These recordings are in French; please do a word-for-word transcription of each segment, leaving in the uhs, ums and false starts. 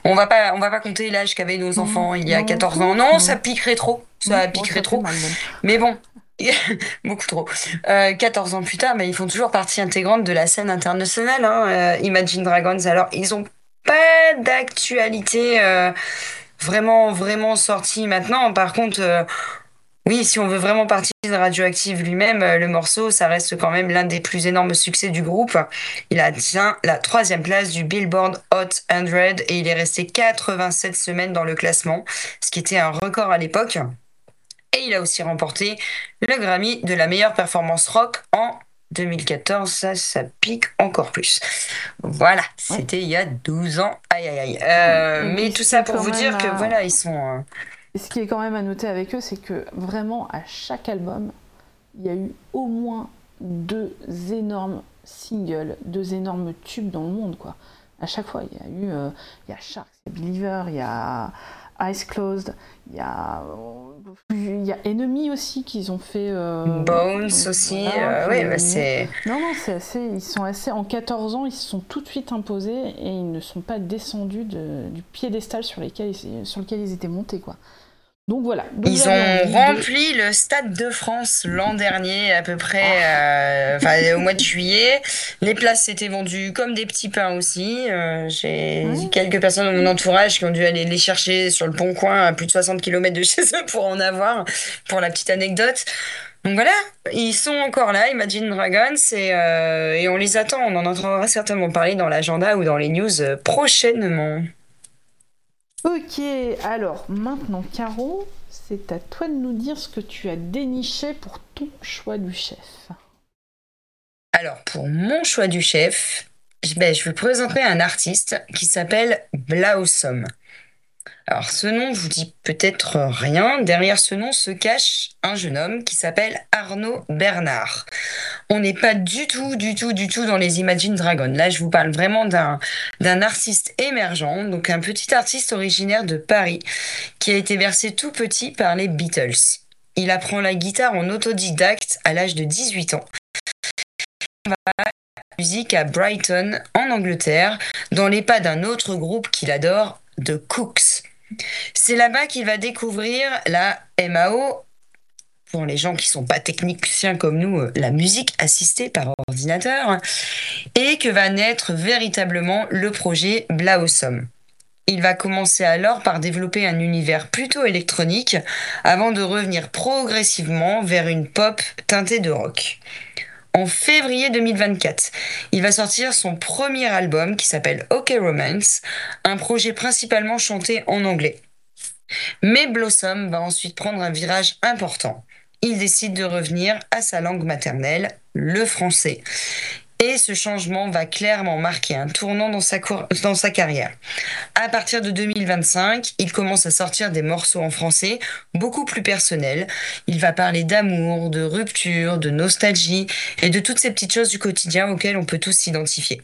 On va pas, on va pas compter l'âge qu'avaient nos enfants il y a non, quatorze ans. non, Non, non. ça piquerait trop. Non, Ça bon, piquerait ça fait trop. mal même. Mais bon, beaucoup trop. Euh, quatorze ans plus tard, mais ils font toujours partie intégrante de la scène internationale, hein, euh, Imagine Dragons. Alors, ils ont pas d'actualité euh, vraiment, vraiment sortie maintenant. Par contre, euh, oui, si on veut vraiment partir de Radioactive lui-même, euh, le morceau, ça reste quand même l'un des plus énormes succès du groupe. Il atteint la troisième place du Billboard Hot cent et il est resté quatre-vingt-sept semaines dans le classement, ce qui était un record à l'époque. Et il a aussi remporté le Grammy de la meilleure performance rock en deux mille quatorze. Ça, ça pique encore plus. Voilà, Ouais. c'était il y a douze ans. Aïe, aïe, aïe. Ouais. Euh, Et mais puis tout ce qui ça est pour quand vous même dire que à... voilà, ils sont... euh, Et ce qui est quand même à noter avec eux, c'est que vraiment à chaque album, il y a eu au moins deux énormes singles, deux énormes tubes dans le monde, quoi. À chaque fois, il y a eu, euh, il y a Sharks, il y a Believer, il y a Eyes Closed, il y a, euh, il y a Enemy aussi qu'ils ont fait. Euh, Bones donc aussi, voilà, euh, pour ouais, bah l'éliminer. c'est... Non, non, c'est assez, ils sont assez. En quatorze ans, ils se sont tout de suite imposés et ils ne sont pas descendus de, du piédestal sur, lesquels, sur lequel ils étaient montés, quoi. Donc voilà, donc Ils j'avais ont envie de... rempli le Stade de France l'an dernier, à peu près, Ah, euh, enfin au mois de juillet. Les places s'étaient vendues comme des petits pains aussi. Euh, j'ai ouais. quelques personnes dans mon entourage qui ont dû aller les chercher sur le Pont Coin à plus de soixante kilomètres de chez eux pour en avoir, pour la petite anecdote. Donc voilà, ils sont encore là, Imagine Dragons, et, euh, et on les attend. On en entendra certainement parler dans l'agenda ou dans les news euh, prochainement. Ok, alors maintenant Caro, c'est à toi de nous dire ce que tu as déniché pour ton choix du chef. Alors, pour mon choix du chef, je ben, je vais présenter un artiste qui s'appelle Blausom. Alors, ce nom vous dit peut-être rien. Derrière ce nom se cache un jeune homme qui s'appelle Arnaud Bernard. On n'est pas du tout, du tout, du tout dans les Imagine Dragons. Là, je vous parle vraiment d'un, d'un artiste émergent, donc un petit artiste originaire de Paris, qui a été bercé tout petit par les Beatles. Il apprend la guitare en autodidacte à l'âge de dix-huit ans. Musique à Brighton, en Angleterre, dans les pas d'un autre groupe qu'il adore, The Cooks. C'est là-bas qu'il va découvrir la M A O, pour les gens qui sont pas techniciens comme nous, euh, la musique assistée par ordinateur, et que va naître véritablement le projet Blossom. Il va commencer alors par développer un univers plutôt électronique, avant de revenir progressivement vers une pop teintée de rock. En février deux mille vingt-quatre, il va sortir son premier album qui s'appelle OK Romance, un projet principalement chanté en anglais. Mais Blossom va ensuite prendre un virage important. Il décide de revenir à sa langue maternelle, le français. Et ce changement va clairement marquer un tournant dans sa, cour- dans sa carrière. À partir de deux mille vingt-cinq, il commence à sortir des morceaux en français beaucoup plus personnels. Il va parler d'amour, de rupture, de nostalgie et de toutes ces petites choses du quotidien auxquelles on peut tous s'identifier.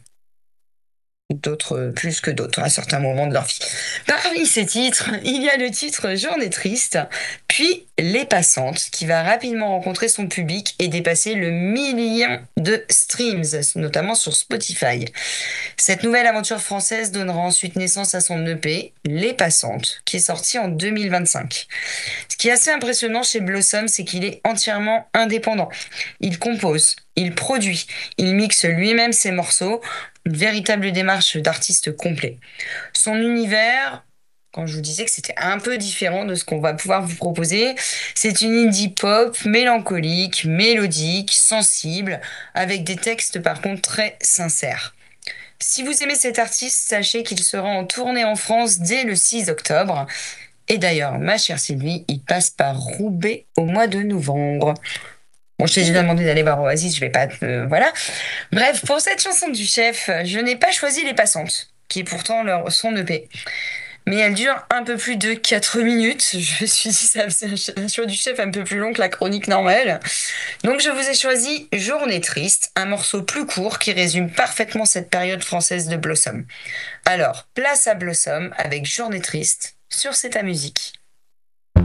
D'autres euh, plus que d'autres à certains moments de leur vie. Parmi ces titres, il y a le titre Journée triste, puis Les Passantes, qui va rapidement rencontrer son public et dépasser le million de streams, notamment sur Spotify. Cette nouvelle aventure française donnera ensuite naissance à son E P, Les Passantes, qui est sorti en deux mille vingt-cinq. Ce qui est assez impressionnant chez Blossom, c'est qu'il est entièrement indépendant. Il compose, il produit, il mixe lui-même ses morceaux, une véritable démarche d'artiste complet. Son univers, quand je vous disais que c'était un peu différent de ce qu'on va pouvoir vous proposer, c'est une indie pop mélancolique, mélodique, sensible, avec des textes par contre très sincères. Si vous aimez cet artiste, sachez qu'il sera en tournée en France dès le six octobre. Et d'ailleurs, ma chère Sylvie, il passe par Roubaix au mois de novembre. Bon, je t'ai déjà Ok. demandé d'aller voir Oasis, je vais pas te... euh, voilà. Bref, pour cette chanson du chef, je n'ai pas choisi Les Passantes, qui est pourtant leur, son E P. Mais elle dure un peu plus de quatre minutes. Je me suis dit, ça c'est un choix du chef un peu plus long que la chronique normale. Donc je vous ai choisi Journée triste, un morceau plus court qui résume parfaitement cette période française de Blossom. Alors, place à Blossom avec Journée triste sur C'est ta musique.